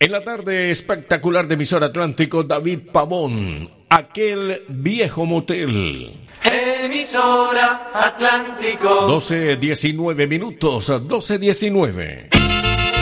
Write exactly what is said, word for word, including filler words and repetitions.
En la tarde espectacular de Emisor Atlántico, David Pavón, Aquel Viejo Motel. Emisora Atlántico. doce diecinueve minutos, doce diecinueve.